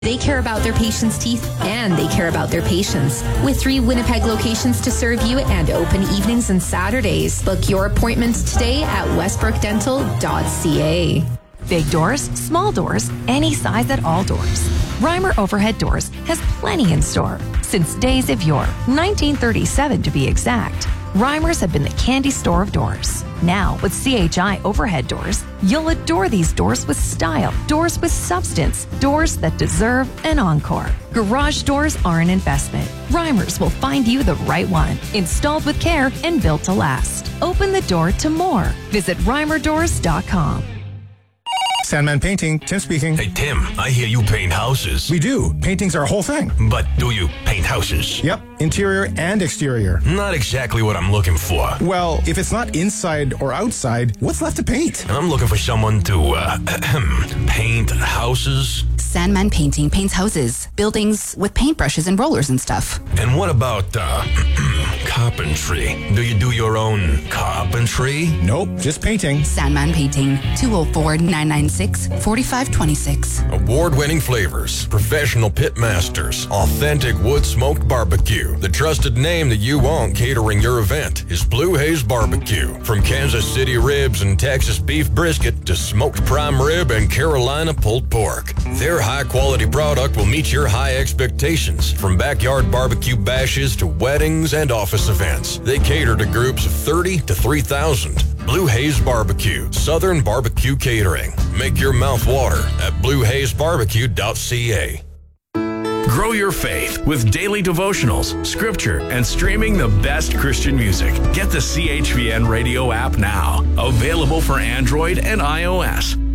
They care about their patients' teeth, and they care about their patients. With 3 Winnipeg locations to serve you and open evenings and Saturdays. Book your appointments today at westbrookdental.ca. Big doors, small doors, any size at all doors. Reimer Overhead Doors has plenty in store. Since days of yore, 1937 to be exact. Reimers have been the candy store of doors. Now, with CHI Overhead Doors, you'll adore these doors with style, doors with substance, doors that deserve an encore. Garage doors are an investment. Reimers will find you the right one, installed with care and built to last. Open the door to more. Visit reimerdoors.com. Sandman Painting, Tim speaking. Hey, Tim, I hear you paint houses. We do. Painting's our whole thing. But do you paint houses? Yep, interior and exterior. Not exactly what I'm looking for. Well, if it's not inside or outside, what's left to paint? I'm looking for someone to, paint houses. Sandman Painting paints houses, buildings with paintbrushes and rollers and stuff. And what about, carpentry? Do you do your own carpentry? Nope, just painting. Sandman Painting, 204-996-4526. Award-winning flavors, professional pit masters, authentic wood-smoked barbecue. The trusted name that you want catering your event is Blue Haze Barbecue. From Kansas City ribs and Texas beef brisket to smoked prime rib and Carolina pulled pork. Their high-quality product will meet your high expectations. From backyard barbecue bashes to weddings and office events, they cater to groups of 30 to 3,000. Blue Haze Barbecue, Southern Barbecue Catering. Make your mouth water at bluehazebarbecue.ca. Grow your faith with daily devotionals, scripture, and streaming the best Christian music. Get the CHVN radio app now. Available for Android and iOS.